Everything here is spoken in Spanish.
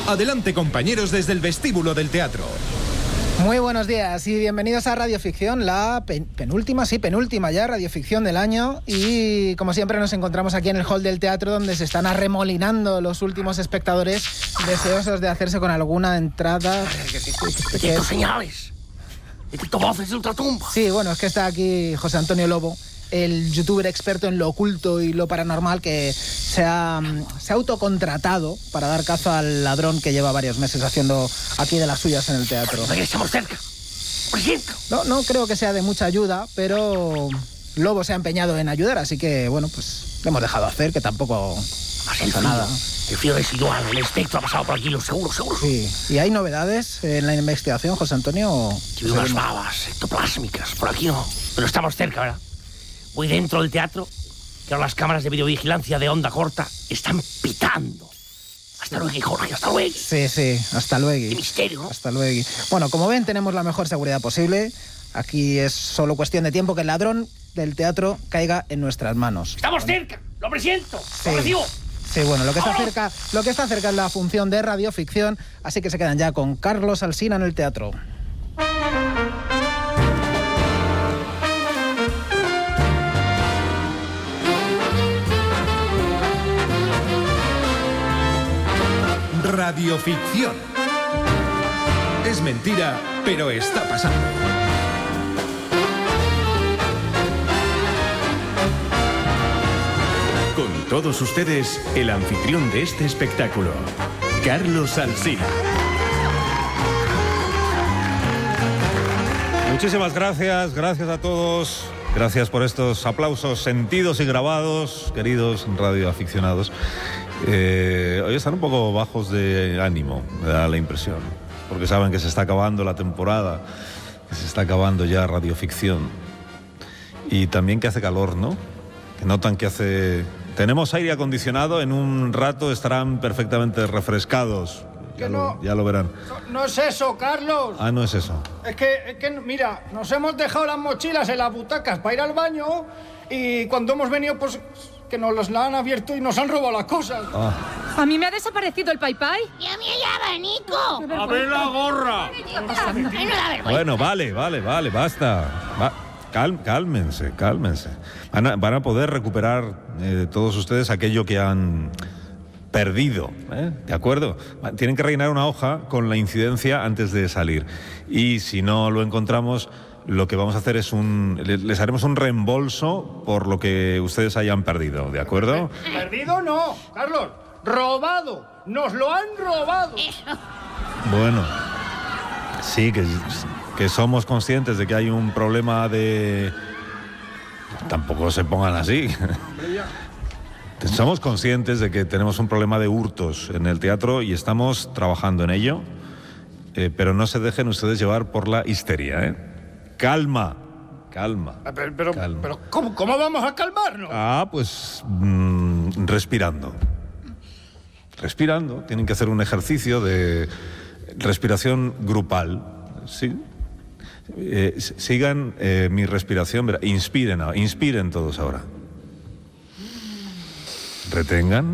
Adelante, compañeros, desde el vestíbulo del teatro. Muy buenos días y bienvenidos a Radioficción, la penúltima ya radioficción del año, y como siempre nos encontramos aquí en el hall del teatro, donde se están arremolinando los últimos espectadores deseosos de hacerse con alguna entrada. ¿Qué señales? Detecto voces de ultratumba. Sí, bueno, es que está aquí José Antonio Lobo, el youtuber experto en lo oculto y lo paranormal, que se ha autocontratado para dar caza al ladrón que lleva varios meses haciendo aquí de las suyas en el teatro. Estamos cerca. No creo que sea de mucha ayuda, pero Lobo se ha empeñado en ayudar, así que, bueno, pues le hemos dejado hacer, que tampoco pasa nada. El frío residual, el espectro ha pasado por aquí, lo seguro. Sí. ¿Y hay novedades en la investigación, José Antonio? Yo veo unas babas ectoplásmicas, por aquí no. Pero estamos cerca, ¿verdad? Voy dentro del teatro, que ahora las cámaras de videovigilancia de onda corta están pitando. Hasta luego, Jorge, hasta luego. Sí, hasta luego. Qué misterio, ¿no? Hasta luego. Bueno, como ven, tenemos la mejor seguridad posible. Aquí es solo cuestión de tiempo que el ladrón del teatro caiga en nuestras manos. ¡Estamos cerca! ¡Lo presiento! Sí. ¡Lo recibo! Sí, bueno, lo que está cerca es la función de radioficción, así que se quedan ya con Carlos Alsina en el teatro. Radioficción. Es mentira, pero está pasando. Con todos ustedes, el anfitrión de este espectáculo, Carlos Alsina. Muchísimas gracias a todos. Gracias por estos aplausos sentidos y grabados, queridos radioaficionados. Hoy están un poco bajos de ánimo, me da la impresión, porque saben que se está acabando la temporada, que se está acabando ya radioficción, y también que hace calor, ¿no? Que notan que hace... Tenemos aire acondicionado, en un rato estarán perfectamente refrescados. Ya lo verán. No es eso, Carlos. Ah, no es eso. Es que, mira, nos hemos dejado las mochilas en las butacas para ir al baño, y cuando hemos venido, pues, que nos las han abierto y nos han robado las cosas. Ah. A mí me ha desaparecido el paipai. ¡Y a mí el abanico! ¡A ver la gorra! Bueno, vale, basta. Cálmense. Van a poder recuperar todos ustedes aquello que han perdido, ¿de acuerdo? Tienen que rellenar una hoja con la incidencia antes de salir. Y si no lo encontramos, lo que vamos a hacer es les haremos un reembolso por lo que ustedes hayan perdido, ¿de acuerdo? Perdido no, Carlos. Robado. Nos lo han robado. Bueno, sí, que somos conscientes de que hay un problema de... Tampoco se pongan así. Somos conscientes de que tenemos un problema de hurtos en el teatro y estamos trabajando en ello, pero no se dejen ustedes llevar por la histeria, ¿eh? Calma. Pero ¿cómo vamos a calmarnos? Pues respirando. Tienen que hacer un ejercicio de respiración grupal, ¿sí? Sigan mi respiración. Inspiren todos ahora. Retengan.